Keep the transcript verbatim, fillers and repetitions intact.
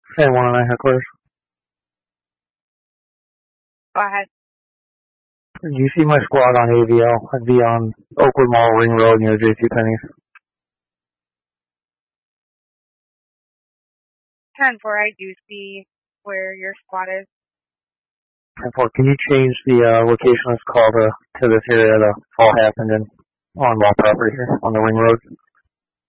San Juan and I headquarters. Go ahead. Do you see my squad on A V L? I'd be on Oakwood Mall Ring Road near JCPenney's. ten four, I do see where your squad is. ten four, can you change the uh, location of this call to, to this area? The fall happened in on law property here on the Ring Road.